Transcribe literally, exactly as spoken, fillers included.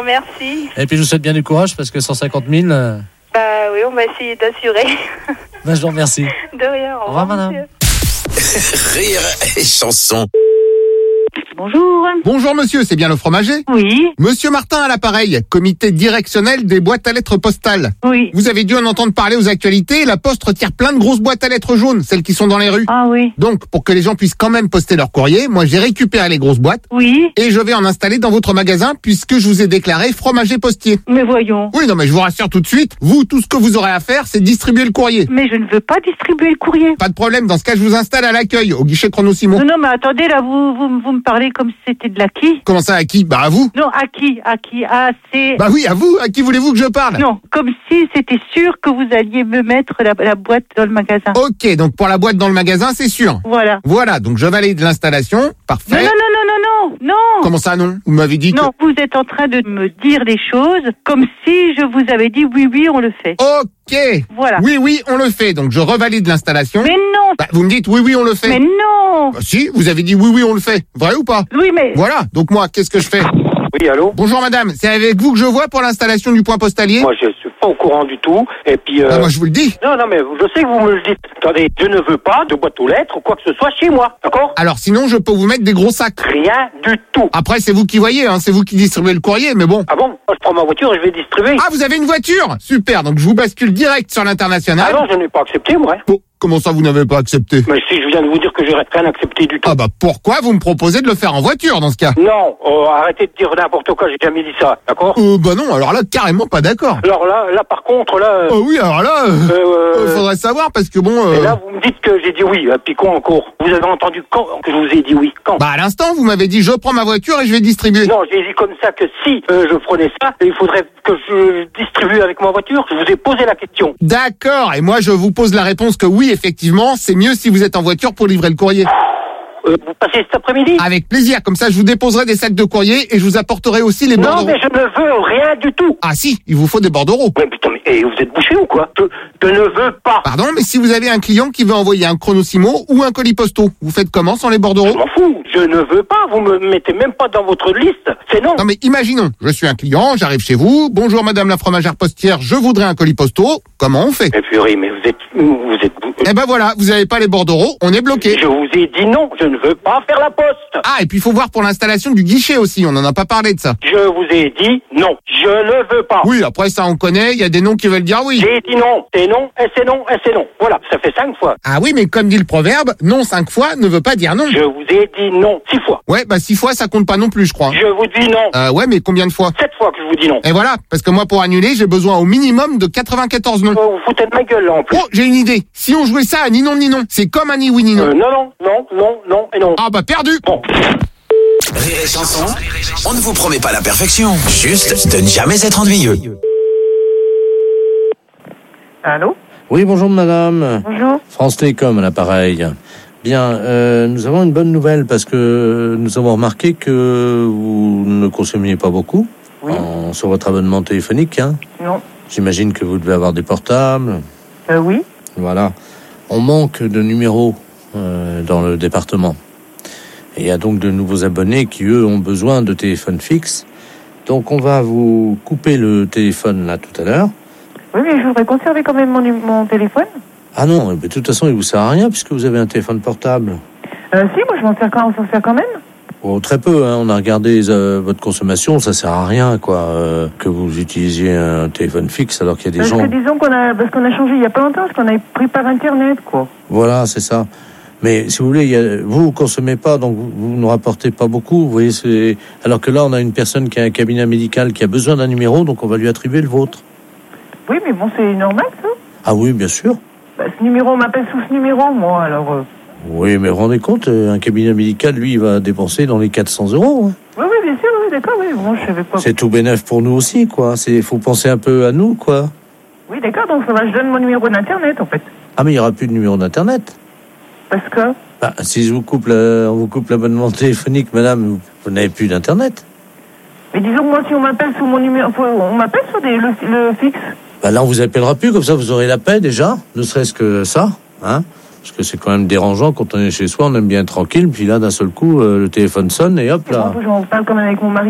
remercie. Et puis je vous souhaite bien du courage parce que cent cinquante mille... Euh... Bah oui, on va essayer d'assurer. Bah, je vous remercie. De rien, au revoir, au revoir madame. Rire et chanson. Bonjour. Bonjour monsieur, c'est bien le fromager ? Oui, Monsieur Martin à l'appareil, comité directionnel des boîtes à lettres postales. oui. Vous avez dû en entendre parler aux actualités, la Poste retire plein de grosses boîtes à lettres jaunes, celles qui sont dans les rues. Ah oui, Donc, pour que les gens puissent quand même poster leur courrier, moi j'ai récupéré les grosses boîtes oui. et je vais en installer dans votre magasin puisque je vous ai déclaré fromager postier. Mais voyons. Oui, non mais je vous rassure tout de suite, vous, tout ce que vous aurez à faire, c'est distribuer le courrier. Mais je ne veux pas distribuer le courrier. Pas de problème, dans ce cas je vous installe à l'accueil, au guichet Chrono-Simon. Non, non, mais attendez, là, vous, vous, vous me parlez comme si c'était de la qui ? Comment ça, à qui ? Bah à vous. Non, à qui ? À qui ? Ah, c'est... Bah oui, à vous, à qui voulez-vous que je parle ? Non, comme si c'était sûr que vous alliez me mettre la, la boîte dans le magasin. Ok, donc pour la boîte dans le magasin, c'est sûr. Voilà. Voilà, donc je valide l'installation, parfait. Non, non, non, non, non, non, non. Comment ça, non ? Vous m'avez dit que... Non, vous êtes en train de me dire les choses comme si je vous avais dit oui, oui, on le fait. Ok. Voilà. Oui, oui, on le fait, donc je revalide l'installation. Mais non, Bah, vous me dites oui, oui, on le fait. mais non. Bah, si, vous avez dit oui, oui, on le fait. Vrai ou pas ? Oui, mais... Voilà, donc moi, qu'est-ce que je fais ? Oui, allô? Bonjour madame, c'est avec vous que je vois pour l'installation du point postalier ? Moi, je suis pas au courant du tout. Et puis, euh... Bah, moi, je vous le dis. non, non, mais je sais que vous me le dites. Attendez, je ne veux pas de boîte aux lettres ou quoi que ce soit chez moi, d'accord? Alors sinon, je peux vous mettre des gros sacs. Rien du tout. Après, c'est vous qui voyez, hein, c'est vous qui distribuez le courrier, mais bon. Ah bon? Moi, je prends ma voiture et je vais distribuer. Ah, vous avez une voiture ? Super, donc je vous bascule direct sur l'international. Ah non, je n'ai pas accepté, moi. Oh, comment ça, vous n'avez pas accepté ? Mais si je viens de vous dire que j'aurais rien accepté du tout. Ah bah pourquoi vous me proposez de le faire en voiture dans ce cas ? Non, oh, arrêtez de dire n'importe quoi, j'ai jamais dit ça, d'accord? Euh, bah non, alors là, carrément pas d'accord. Alors là, là, par contre, là... euh, Oh oui, alors là, euh, euh, euh, faudrait savoir parce que bon... et Euh, là, vous me dites que j'ai dit oui, et puis quand encore? Vous avez entendu quand que je vous ai dit oui? Quand? bah à l'instant, vous m'avez dit je prends ma voiture et je vais distribuer. Non, j'ai dit comme ça que si euh, je prenais ça, il faudrait que je distribue avec ma voiture. Je vous ai posé la question. D'accord, et moi je vous pose la réponse que oui, effectivement, c'est mieux si vous êtes en voiture pour livrer le courrier. Euh, vous passez cet après-midi? Avec plaisir, comme ça je vous déposerai des sacs de courrier et je vous apporterai aussi les Non, bordereaux. mais je ne veux rien du tout. Ah si, il vous faut des bordereaux. Mais putain, mais eh, vous êtes bouché ou quoi? je, je ne veux pas. Pardon, mais si vous avez un client qui veut envoyer un Chrono-Simo ou un colis postaux, vous faites comment sans les Je bordereaux? m'en fous. Je ne veux pas. Vous me mettez même pas dans votre liste. C'est non. Non mais imaginons, je suis un client, j'arrive chez vous, bonjour madame la fromagère postière, je voudrais un colis postaux, comment on fait? Mais purée, mais vous êtes, vous êtes. Eh ben voilà, vous avez pas les bordereaux, on est bloqué. Je vous ai dit non. Je ne veux pas faire la poste. Ah, et puis il faut voir pour l'installation du guichet aussi, on en a pas parlé de ça. Je vous ai dit non. Je ne veux pas. Oui, après ça on connaît, il y a des noms qui veulent dire oui. J'ai dit non. C'est non. Et c'est non. Et c'est non. Voilà. Ça fait cinq fois. Ah oui, mais comme dit le proverbe, non cinq fois ne veut pas dire non. Je vous ai dit non. Six fois. Ouais, bah six fois ça compte pas non plus, je crois. Je vous dis non. Euh, ouais, mais combien de fois? Sept fois que je vous dis non. Et voilà, parce que moi pour annuler, j'ai besoin au minimum de quatre-vingt-quatorze noms. Vous vous foutez de ma gueule là en plus. Oh, j'ai une idée. Si on jouait ça à ni non ni non, c'est comme un ni oui ni non. Euh, non, non, non, non, non et non. Ah bah perdu. Bon. Rire et chanson, on ne vous promet pas la perfection, juste de ne jamais être ennuyeux. Allô? Oui, bonjour madame. Bonjour. France Télécom à l'appareil. Bien, euh, nous avons une bonne nouvelle parce que nous avons remarqué que vous ne consommiez pas beaucoup Oui. en- sur votre abonnement téléphonique. Hein. Non. J'imagine que vous devez avoir des portables. Euh, oui. Voilà. On manque de numéros euh, dans le département. Et il y a donc de nouveaux abonnés qui, eux, ont besoin de téléphones fixes. Donc on va vous couper le téléphone là tout à l'heure. Oui, mais je voudrais conserver quand même mon, nu- mon téléphone. Ah non, mais de toute façon, il vous sert à rien puisque vous avez un téléphone portable. Euh, si, moi je m'en sers quand, on s'en sert quand même. Oh, très peu, hein. On a regardé euh, votre consommation, ça sert à rien, quoi, euh, que vous utilisiez un téléphone fixe alors qu'il y a des Parce gens... que disons qu'on a, parce qu'on a changé il y a pas longtemps, parce qu'on a pris par internet, quoi. Voilà, c'est ça. Mais si vous voulez, il y a, vous ne consommez pas, donc vous, vous ne rapportez pas beaucoup. Vous voyez, c'est alors que là, on a une personne qui a un cabinet médical qui a besoin d'un numéro, donc on va lui attribuer le vôtre. Oui, mais bon, c'est normal, ça. Ah oui, bien sûr. Bah, ce numéro, on m'appelle sous ce numéro, moi, alors... Euh... Oui, mais vous vous rendez compte, un cabinet médical, lui, il va dépenser dans les quatre cents euros. Hein. Oui, oui, bien sûr, oui, d'accord, oui. Bon, je savais pas... C'est tout bénef pour nous aussi, quoi. C'est, faut penser un peu à nous, quoi. Oui, d'accord, donc ça va, je donne mon numéro d'internet, en fait. Ah, mais il n'y aura plus de numéro d'internet. Parce que... Bah, si je vous coupe le, on vous coupe l'abonnement téléphonique, madame, vous, vous n'avez plus d'internet. Mais disons que moi, si on m'appelle sous mon numéro... On m'appelle sur des, le, le fixe. Bah là, on vous appellera plus, comme ça, vous aurez la paix, déjà. Ne serait-ce que ça, hein. Parce que c'est quand même dérangeant, quand on est chez soi, on aime bien être tranquille, puis là, d'un seul coup, euh, le téléphone sonne, et hop, là... J'en parle quand même avec mon mari.